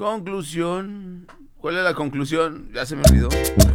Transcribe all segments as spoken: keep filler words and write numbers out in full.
Conclusión. ¿Cuál es la conclusión? Ya se me olvidó.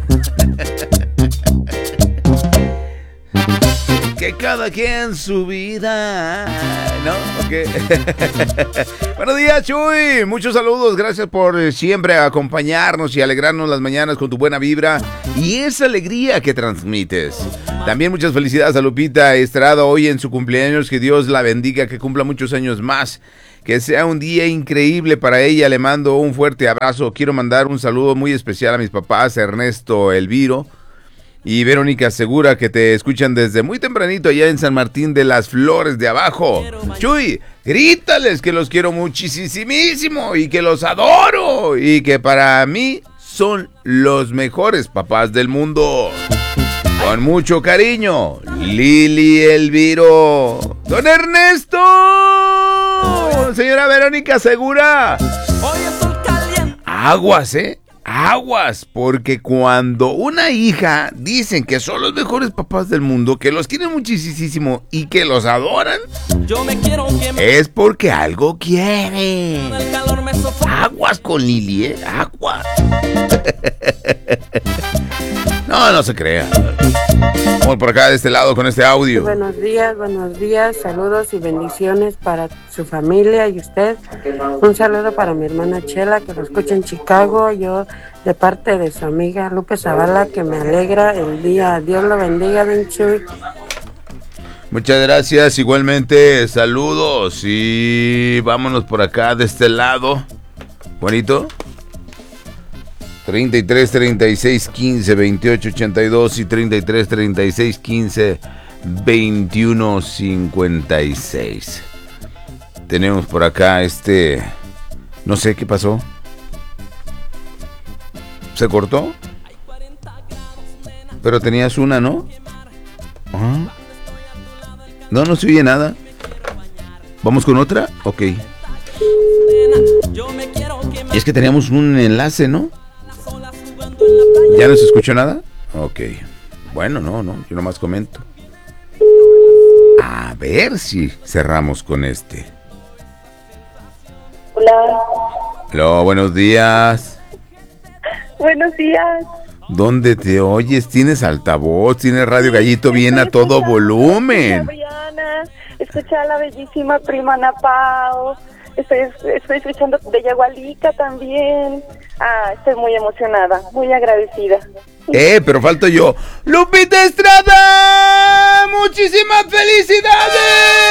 Que cada quien su vida, ¿no? Okay. Buenos días, Chuy. Muchos saludos. Gracias por siempre acompañarnos y alegrarnos las mañanas con tu buena vibra y esa alegría que transmites. También muchas felicidades a Lupita Estrada hoy en su cumpleaños. Que Dios la bendiga, que cumpla muchos años más. Que sea un día increíble para ella. Le mando un fuerte abrazo. Quiero mandar un saludo muy especial a mis papás, Ernesto Elviro y Verónica Segura, que te escuchan desde muy tempranito allá en San Martín de las Flores de Abajo. Chuy, grítales que los quiero muchísimo y que los adoro y que para mí son los mejores papás del mundo. Con mucho cariño, Lili Elviro. Don Ernesto. Señora Verónica Segura. Aguas, ¿eh? Aguas, porque cuando una hija dicen que son los mejores papás del mundo, que los quieren muchísimo y que los adoran, yo me quiero que me... es porque algo quieren. Aguas con Lili, ¿eh? Aguas. No, no se crea. Vamos por acá de este lado con este audio. Buenos días, buenos días, saludos y bendiciones para su familia y usted. Un saludo para mi hermana Chela, que lo escucha en Chicago. Yo, de parte de su amiga Lupe Zavala, que me alegra el día. Dios lo bendiga, Ben Chuy. Muchas gracias, igualmente, saludos y vámonos por acá de este lado. Bonito. treinta y tres, treinta y seis, quince, veintiocho, ochenta y dos y treinta y tres, treinta y seis, quince, veintiuno, cincuenta y seis. Tenemos por acá este... No sé qué pasó. ¿Se cortó? Pero tenías una, ¿no? Ajá. No, no se oye nada. ¿Vamos con otra? Ok. Y es que teníamos un enlace, ¿no? ¿Ya no se escuchó nada? Ok. Bueno, no, no, yo nomás comento. A ver si cerramos con este. Hola. Hola, buenos días. Buenos días. ¿Dónde te oyes? ¿Tienes altavoz? ¿Tienes Radio Gallito bien a todo volumen? Briana, escucha a la bellísima prima Ana Pao. Estoy, estoy escuchando de Yagualica también. Ah, estoy muy emocionada, muy agradecida. Eh, pero falto yo. ¡Lupita Estrada! ¡Muchísimas felicidades!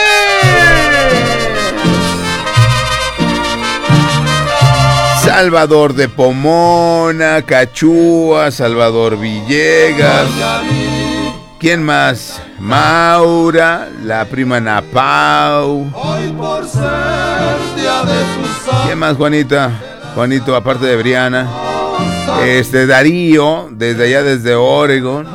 Salvador de Pomona, Cachúa, Salvador Villegas. ¿Quién más? Maura, la prima Napau. ¿Quién más, Juanita? Juanito, aparte de Briana. Este, Darío, desde allá, desde Oregon.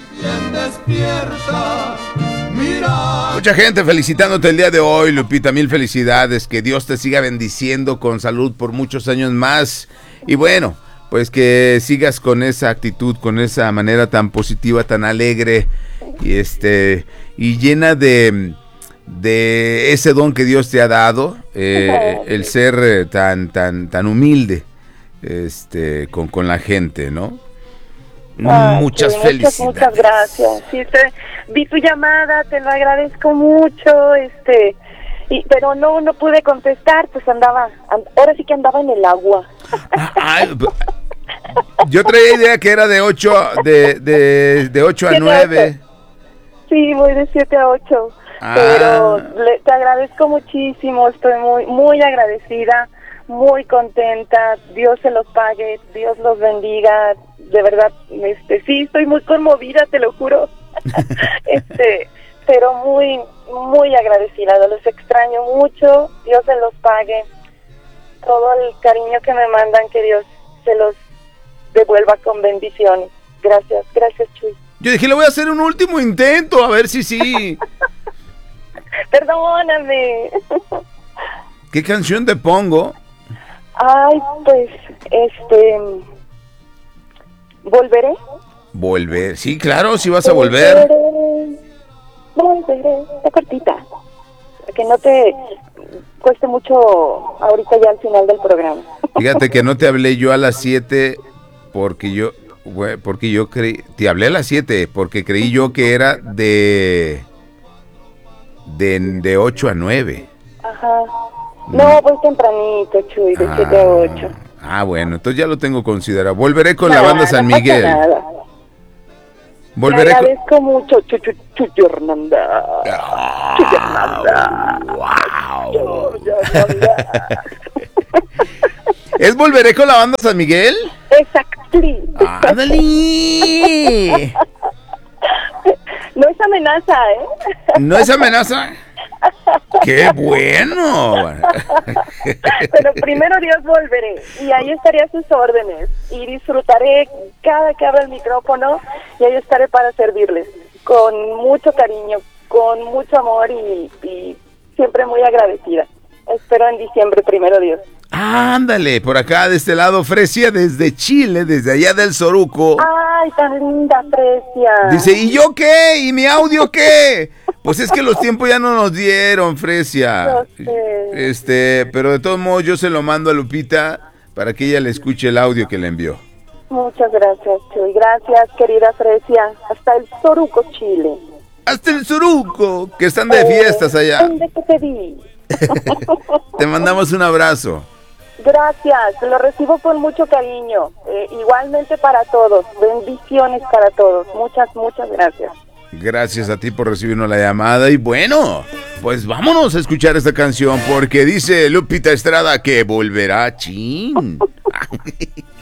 Mucha gente felicitándote el día de hoy, Lupita, mil felicidades. Que Dios te siga bendiciendo con salud por muchos años más. Y bueno, pues que sigas con esa actitud, con esa manera tan positiva, tan alegre y este y llena de, de ese don que Dios te ha dado, eh, el ser eh, tan tan tan humilde, este, con con la gente, ¿no? Ay, muchas sí, felicidades. Muchas, muchas gracias. Sí, te, vi tu llamada, te lo agradezco mucho, este, y, pero no no pude contestar, pues andaba, and, ahora sí que andaba en el agua. Ay, yo traía idea que era de ocho de de de ocho a nueve. Sí, voy de siete a ocho. Ah. Pero le, te agradezco muchísimo, estoy muy muy agradecida, muy contenta. Dios se los pague, Dios los bendiga. De verdad, este, sí, estoy muy conmovida, te lo juro. este, pero muy muy agradecida, los extraño mucho. Dios se los pague. Todo el cariño que me mandan, que Dios se los devuelva con bendiciones. Gracias, gracias, Chuy. Yo dije, le voy a hacer un último intento, a ver si sí. Perdóname. ¿Qué canción te pongo? Ay, pues, este... ¿Volveré? Volver, sí, claro, sí vas a volver. Volveré, volveré, está cortita. Para que no te cueste mucho ahorita ya al final del programa. Fíjate que no te hablé yo a las siete porque yo, porque yo creí, te hablé a las siete porque creí yo que era de, de, de ocho a nueve. Ajá. No, pues tempranito, Chuy, de siete a ocho. Ah, bueno, entonces ya lo tengo considerado. Volveré con No, la banda San no pasa Miguel. nada. Volveré Te con... agradezco mucho, Chuchu, Chuchu Hernández. Chuchu Hernández. Wow. Chuchu Hernández. ¿Es volveré con la banda San Miguel? Exactly. ¡Ándale! No es amenaza, ¿eh? ¿No es amenaza? ¡Qué bueno! Pero primero Dios volveré y ahí estaré a sus órdenes y disfrutaré cada que abra el micrófono y ahí estaré para servirles con mucho cariño, con mucho amor y, y siempre muy agradecida. Espero en diciembre, primero Dios. Ándale, por acá de este lado, Fresia, desde Chile, desde allá del Soruco. Ay, tan linda, Fresia. Dice, ¿y yo qué? ¿Y mi audio qué? Pues es que los tiempos ya no nos dieron, Fresia. Yo sé. Este, pero de todos modos yo se lo mando a Lupita para que ella le escuche el audio que le envió. Muchas gracias, Chuy. Gracias, querida Fresia. Hasta el Soruco, Chile. Hasta el Soruco, que están de fiestas allá. ¿Dónde que te vi? Te mandamos un abrazo. Gracias, lo recibo con mucho cariño. Eh, igualmente para todos. Bendiciones para todos. Muchas, muchas gracias. Gracias a ti por recibirnos la llamada. Y bueno, pues vámonos a escuchar esta canción porque dice Lupita Estrada que volverá, chin.